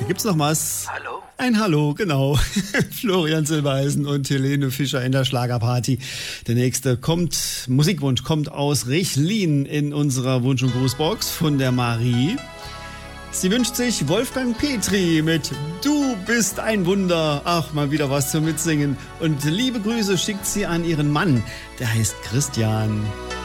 Gibt's noch was? Hallo? Ein Hallo, genau. Florian Silbereisen und Helene Fischer in der Schlagerparty. Der nächste Musikwunsch kommt aus Rechlin in unserer Wunsch- und Grußbox von der Marie. Sie wünscht sich Wolfgang Petri mit Du bist ein Wunder. Ach, mal wieder was zum Mitsingen. Und liebe Grüße schickt sie an ihren Mann. Der heißt Christian.